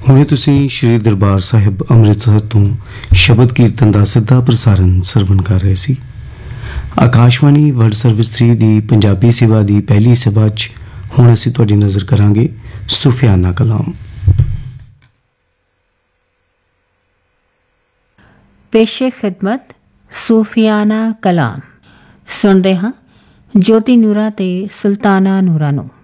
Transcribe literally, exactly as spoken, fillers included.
ਹੁਣੇ ਤੁਸੀਂ ਸ਼੍ਰੀ ਦਰਬਾਰ ਸਾਹਿਬ ਅੰਮ੍ਰਿਤਸਰ ਤੋਂ ਸ਼ਬਦ ਕੀਰਤਨ ਦਾ ਸਿੱਧਾ ਪ੍ਰਸਾਰਣ ਸਰਵਣ ਕਰ ਰਹੇ ਸੀ। ਆਕਾਸ਼ਵਾਣੀ ਵਰਲਡ ਸਰਵਿਸ ਥ੍ਰੀ ਦੀ ਪੰਜਾਬੀ ਸੇਵਾ ਦੀ ਪਹਿਲੀ ਸਭਾ 'ਚ ਹੁਣ ਅਸੀਂ ਤੁਹਾਡੀ ਨਜ਼ਰ ਕਰਾਂਗੇ ਸੂਫੀਆਨਾ ਕਲਾਮ। ਪੇਸ਼ੇ ਖਿਦਮਤ ਸੂਫੀਆਨਾ ਕਲਾਮ ਸੁਣਦੇ ਹਾਂ ਜੋਤੀ ਨੂਰਾ ਤੇ ਸੁਲਤਾਨਾ ਨੂਰਾ ਨੂੰ।